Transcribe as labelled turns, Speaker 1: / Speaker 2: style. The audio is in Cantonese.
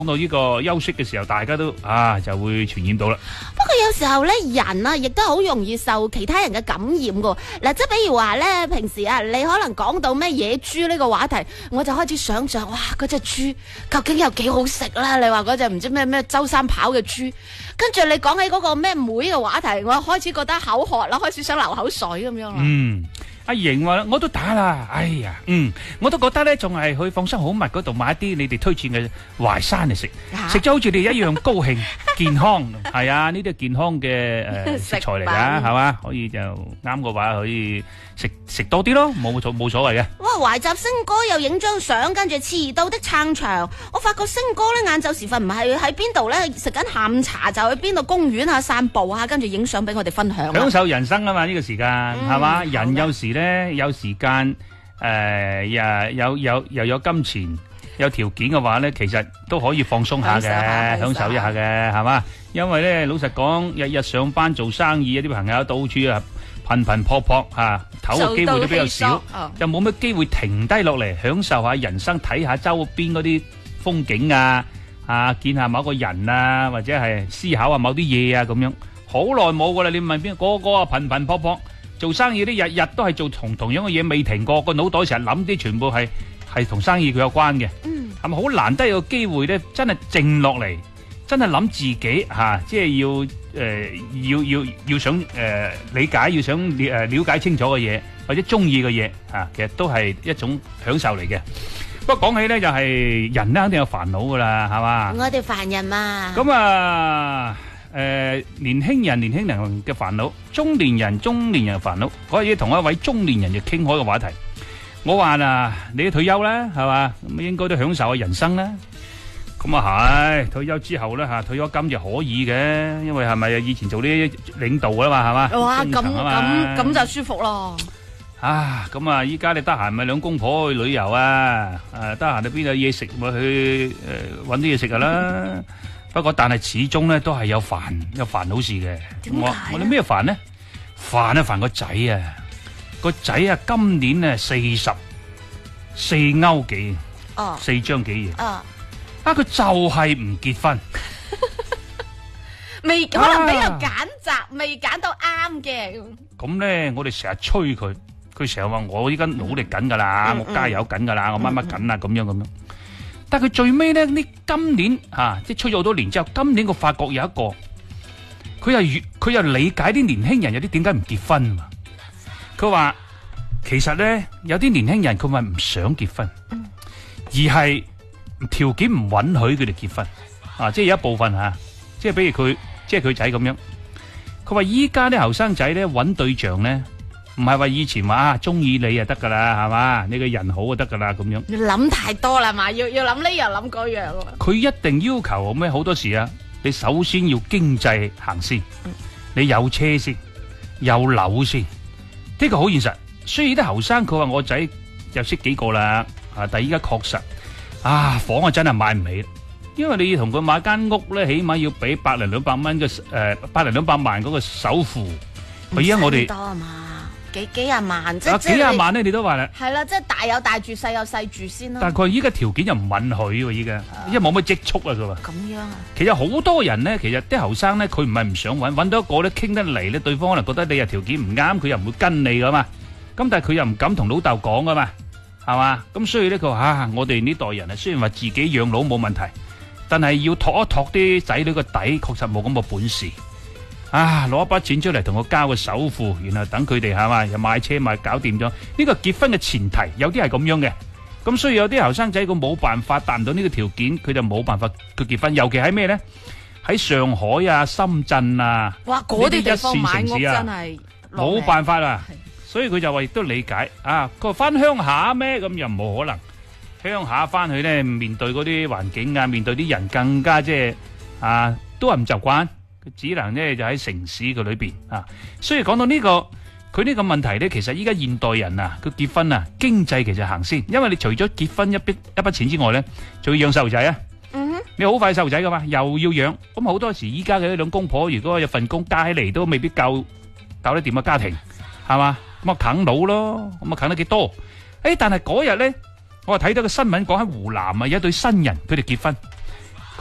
Speaker 1: 講到呢個休息嘅時候，大家都就會傳染到啦。
Speaker 2: 不過有時候咧，人啊，亦都好容易受其他人嘅感染噶。嗱，即係比如話咧，平時啊，你可能講到咩野豬呢個話題，我就開始想象，哇，嗰隻豬究竟有幾好食啦？你話嗰隻唔知咩周山跑嘅豬，跟住你講起嗰個咩妹嘅話題，我開始覺得口渴啦，開始想流口水咁樣啦。
Speaker 1: 阿瑩話我都打啦，哎呀，我都覺得咧，仲係去放心好物嗰度買啲你哋推薦嘅淮山嚟食，食咗好似你一樣高興健康，係啊，呢啲係健康嘅食材嚟噶，係嘛，可以就啱嘅話可以食多啲咯，冇所謂嘅。
Speaker 2: 哇，懷集星哥又影張相，跟住遲到的撐場，我發覺星哥咧晏晝時分唔係喺邊度咧食緊下午茶，就去邊度公園啊散步啊，跟住影相俾我哋分享。
Speaker 1: 享受人生啊嘛，呢個時間係嘛，人有時咧有時間又有金錢有條件嘅話咧，其實都可以放鬆下嘅，享受一下嘅，係嘛？因為咧老實講，日日上班做生意，啲朋友到處啊頻頻撲撲嚇，唞嘅機會都比較少，就冇乜機會停低落嚟享受下人生，睇下周邊嗰啲風景啊，見下某個人啊，或者係思考下某啲嘢啊咁樣。好耐冇噶啦，你問邊個啊頻頻撲撲做生意，啲日日都係做同樣嘅嘢，未停過，個腦袋成日諗啲全部係同生意佢有關嘅。係咪好難得有個機會咧？真係靜落嚟，真係諗自己即係要想理解，要想了解清楚嘅嘢，或者中意嘅嘢其實都係一種享受嚟嘅。不過講起咧，就係人咧肯定有煩惱噶啦，係嘛？
Speaker 2: 我哋凡人嘛。
Speaker 1: 咁年輕人嘅煩惱，中年人嘅煩惱。嗰日同一位中年人就傾開個話題，我話你都退休啦，係嘛？咁應該都享受下人生啦。咁係退休之後咧退休金就可以嘅，因為係咪以前做啲領導噶嘛，係嘛？
Speaker 2: 哇，咁就舒服咯。
Speaker 1: 咁依家你得閒咪兩公婆去旅遊得閒去邊有嘢食咪去搵啲嘢食噶啦。不過但係始終咧都係有煩惱事嘅。我哋咩煩呢？煩個仔個仔今年40，4歐幾，4張幾嘢。佢就係唔結婚，未可能俾人揀擇，未揀到啱嘅。咁咧，我哋成日催佢成日話我依家努力緊噶啦，我加油緊噶啦，我乜緊啦，咁樣。但係佢最尾咧，今年即係催咗好多年之後，今年我發覺有一個，佢又理解啲年輕人有啲點解唔結婚嘛？佢話其實咧有啲年輕人佢咪唔想結婚，而係條件唔允許佢哋結婚即係有一部分即係比如佢即係佢仔咁樣。佢話依家啲後生仔咧搵對象咧，唔係話以前話中意你就得噶啦，係嘛？你個人好就得噶啦咁樣。你
Speaker 2: 諗太多啦嘛，要諗呢樣諗嗰樣。
Speaker 1: 佢一定要求咩？好多時你首先要經濟行先，你有車先，有樓先，呢個好現實。所以啲後生佢話我仔又識幾個啦，但係依家確實房真係買唔起，因為你要同佢買間屋咧，起碼要俾100-200蚊嘅100-200萬嗰個首付。而家我哋
Speaker 2: 多啊嘛，幾廿萬即係
Speaker 1: 幾廿萬咧，你都話啦，
Speaker 2: 係啦，即係大有大住，細有細住先啦。
Speaker 1: 但係佢依家條件又唔允許喎，依家因為冇乜積蓄佢話。
Speaker 2: 咁樣
Speaker 1: 其實好多人咧，其實啲後生咧，佢唔係唔想搵到一個咧傾得嚟咧，對方可能覺得你又條件唔啱，佢又唔會跟你噶嘛。咁但係佢又唔敢同老豆講噶嘛。係嘛？咁所以咧，佢話我哋呢代人雖然話自己養老冇問題，但係要托一托啲仔女個底，確實冇咁嘅本事。攞一筆錢出嚟同我交個首付，然後等佢哋係嘛，又買車買搞掂咗。呢個結婚嘅前提，有啲係咁樣嘅。咁所以有啲後生仔佢冇辦法達唔到呢個條件，佢就冇辦法佢結婚。尤其喺咩咧？喺上海深圳
Speaker 2: 哇，嗰啲地方買屋真係
Speaker 1: 冇辦法啦。所以佢就話亦都理解佢話翻鄉下咩？咁又冇可能。鄉下翻去咧，面對嗰啲環境面對啲人更加即係都係唔習慣，佢只能咧就喺城市嘅裏邊所以講到呢個佢呢個問題咧，其實依家現代人佢結婚經濟其實行先，因為你除咗結婚一筆錢之外咧，仲要養細路仔你好快細路仔噶嘛，又要養，咁好多時依家嘅呢兩公婆如果有份工加起嚟都未必搞得掂嘅家庭，係嘛？咁啃老咯，咁啃得幾多？但係嗰日咧，我睇到個新聞講喺湖南有一對新人，佢哋結婚。